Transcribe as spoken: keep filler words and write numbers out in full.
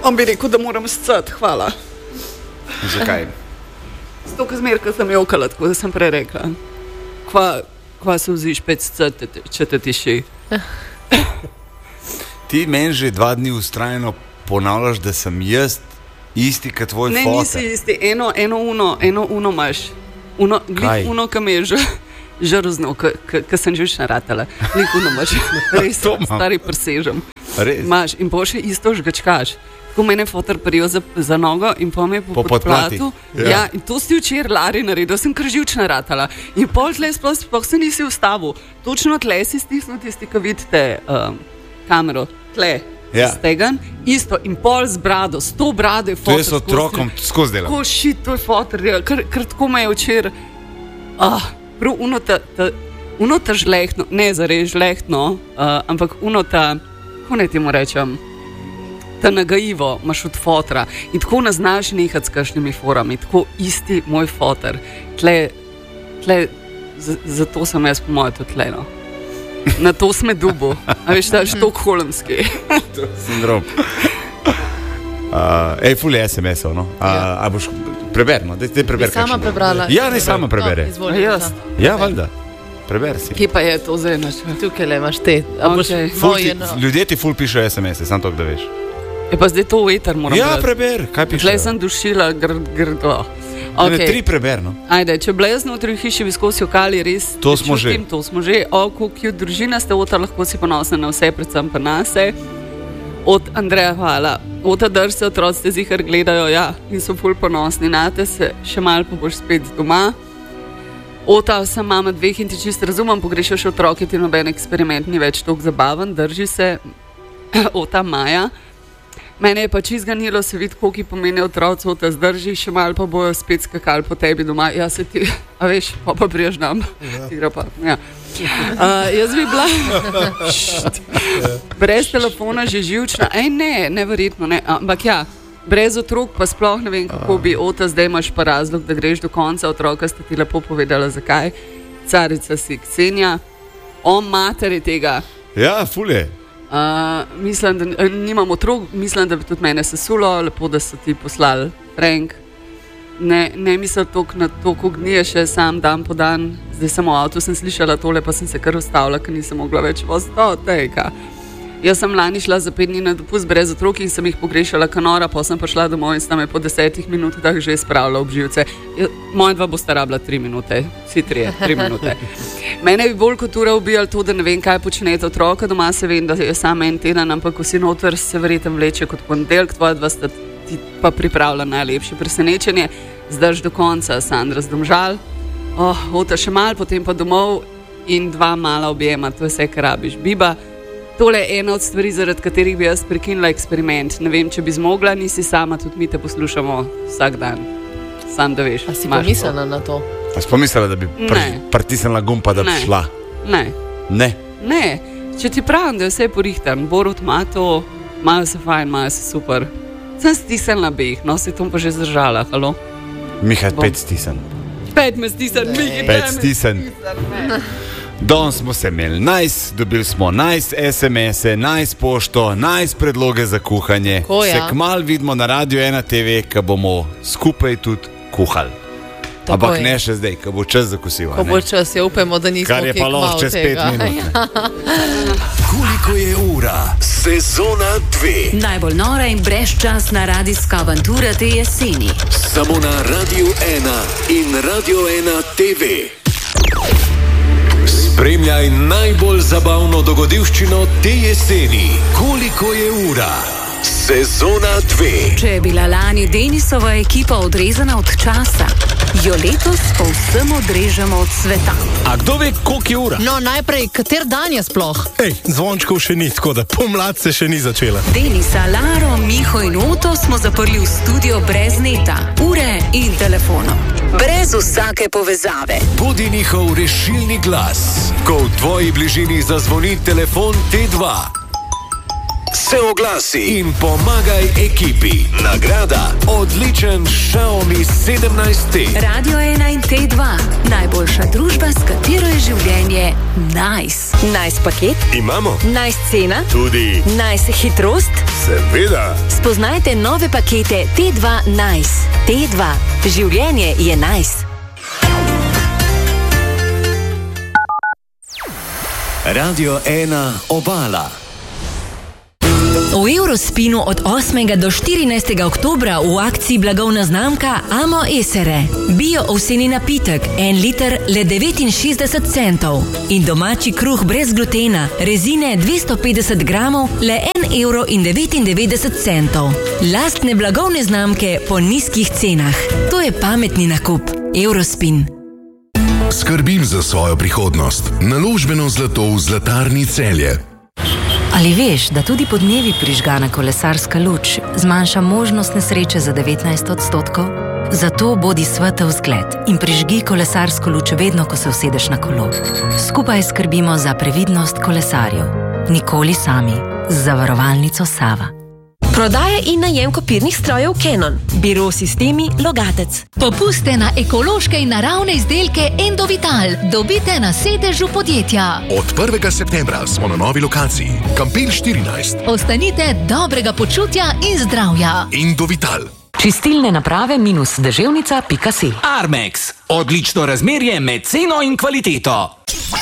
On bi rekel, da moram scati, hvala. Zakaj? Zato, ker zmer, ko sem jokala, tako da sem prej rekla. Kva, kva se vziš pet scati, če te tiši? Ti meni že dva dni ustrajno ponavljaš, da sem jaz isti kot tvoj ne, foter. Ne, nisi isti. Eno, eno uno, eno uno imaš. Uno, glih uno, kam je že žrzno, ko sem že naratala. Glih uno imaš. Res, stari presežem. Imaš in po še isto žgačkaš. Ko mene fotor prijel za, za nogo in po me po, po podplatu. Ja. Ja, in to si včer Lari naredil, sem kar živčna ratala. In pol tle sploh, sploh se nisi ustavil. Točno tle si stisnil tisti, ko vidite um, kamero. Tle. Ja. Stegan, isto in pol z brado, s to brado je fotor. To je s otrokom skozi delal. Ko šit, to je fotor, ker, ker tako me je včer, ah, prav uno ta, ta, uno ta žlehtno, ne zares žlehtno, uh, ampak uno ta, kako ne ti mu rečem, ta nagajivo imaš od fotra in tako ne znaš nehati s kakšnimi forami, tako isti moj fotor. Tle, tle, zato sem jaz po moje tudi tle, no. Na to sme dubo. A veš, ta štokholmski. To je sindrom. Uh, ej, ful je es em esov, no? Uh, ja. A boš preber, no? Dej, dej preber. Bi sama prebrala. Ja, ne sama prebere. No, izvolite. Jaz. Ja, valjda. Preber si. Kje pa je to zdaj naš? Tukaj le imaš te. Okay. Moje, ti, ljudje ti ful pišejo es em ese, sam to, da veš. Je pa zdaj to v eter moram Ja, brati. preber. Kaj pišejo? Tlej sem dušila grdo. Okay. Okay. Ne, tri preber, no. Ajde, če bile jaz notri v hiši viskosi okali, res To smo čutim, že. To smo že. O, koliko družina ste, Ota, lahko si ponosna na vse, predvsem pa nase. Od Andreja, hvala. Ota, drž se, otroci te zihar gledajo, ja, in so ful ponosni na te, se še malo pa boš spet doma. Ota, sem mama dveh in ti čisto razumem, pogrešaš otroke, ti noben eksperiment ni več toliko zabaven, drži se. Ota, Maja. Mene je pa čist ganilo se vidi, koliko pomeni otroci, Ota, zdrži, še malo pa bojo spet skakali po tebi doma. Ja, se ti, a veš, pa pa priješ nam. Ja. Pa, ja. Uh, jaz bi bila brez telefona že živčna. Ej, ne, neverjetno, ne. Ampak ja, brez otrok pa sploh ne vem, kako bi. Ota, zdaj imaš pa razlog, da greš do konca. Otroka sta ti lepo povedala, zakaj. Carica si Ksenija. O materi tega. Ja, ful je. Uh, mislim, da nimam otrok, mislim, da bi tudi mene sesulo, lepo, da so ti poslali Frank. Ne, ne mislim toliko na to, koliko dni je še sam dan po dan. Zdaj sem v avtu, sem slišala tole, pa sem se kar ustavila, ker nisem mogla več voziti. Jaz sem lani šla za pet dni na dopust brez otrok in sem jih pogrešala kanora, pa sem pa šla domov in sta me po desetih minutah že spravila ob živce. Moja dva bosta rabila tri minute, vsi trije, tri minute. Mene bi bolj kot ura ubijali to, da ne vem, kaj počnete otroka doma, se vem, da je sam en teden, ampak ko si noter, se verjetno vleče kot ponedeljek, tvoja dva sta ti pa pripravila najlepše presenečenje. Zdrž do konca, Sandra z Domžal. Oh, Ota še mal, potem pa domov in dva mala objema, to je vse, kar rabiš. Biba, tole je ena od stvari, zaradi katerih bi jaz prekinila eksperiment. Ne vem, če bi zmogla, nisi sama, tudi mi te poslušamo vsak dan. Sam da veš. A si pomislila na to? A si pomislila, da bi pr pritisnila gumpa, da bi ne. šla? Ne. Ne? Ne. Če ti pravim, da je vse porihtan, Borut ima to, imajo se fajn, imajo se super. Sem stisnila bi jih, no, si tom pa že zdržala, halo? Miha, pet stisn. Pet me stisn, Miha, pet stisn. Danes smo se imeli najs, dobili smo najs es em ese, najs pošto, najs predloge za kuhanje. Ko, ja. Se kmalu vidimo na Radio ena te ve, ko bomo skupaj tudi kuhali. Ampak ne še zdaj, ko bo čas za kosilo. Ko bo čas, ja upajmo, da nismo kar je pa lahko čez pet minut. Koliko je ura? Sezona dve. Najbolj nora in brezčasna radijska avantura te jeseni. Samo na Radio ena in Radio ena te ve. Spremljaj najbolj zabavno dogodivščino te jeseni. Koliko je ura? Sezona dve. Če je bila lani Denisova ekipa odrezana od časa, jo letos povsem odrežemo od sveta. A kdo ve, koliko je ura? No, najprej, kater dan je sploh? Ej, zvončkov še ni, tako da pomlad se še ni začela. Denisa, Laro, Miho in Oto smo zaprli v studio brez neta, ure in telefonov. Brez vsake povezave. Bodi njihov rešilni glas, ko v tvoji bližini zazvoni telefon T dva. Se oglasi in pomagaj ekipi. Nagrada odličen Xiaomi sedemnajst T. Radio ena in T dva. Najboljša družba, s katero je življenje nice. Nice paket? Imamo. Nice cena? Tudi. Nice hitrost? Seveda. Spoznajte nove pakete T dva Nice. T dva. Življenje je nice. Radio ena Obala. V Eurospinu od osmega do štirinajstega oktobra v akciji blagovna znamka Amo Esere. Bio ovseni napitek, en liter le devetinšestdeset centov. In domači kruh brez glutena, rezine dvesto petdeset gramov, le en evro in devetindevetdeset centov. Lastne blagovne znamke po nizkih cenah. To je pametni nakup. Eurospin. Skrbim za svojo prihodnost. Naložbeno zlato v Zlatarni Celje. Ali veš, da tudi podnevi prižgana kolesarska luč zmanjša možnost nesreče za devetnajst odstotkov? Zato bodi svetel zgled in prižgi kolesarsko luč vedno, ko se usedeš na kolo. Skupaj skrbimo za previdnost kolesarjev. Nikoli sami. Z zavarovalnico Sava. Prodaja in najem kopirnih strojev Canon. Biro Sistemi Logatec. Popuste na ekološke in naravne izdelke Endovital dobite na sedežu podjetja. Od prvega septembra smo na novi lokaciji. Kampel štirinajst. Ostanite dobrega počutja in zdravja. Endovital. Čistilne naprave minus deževnica pika si. Armex. Odlično razmerje med ceno in kvaliteto.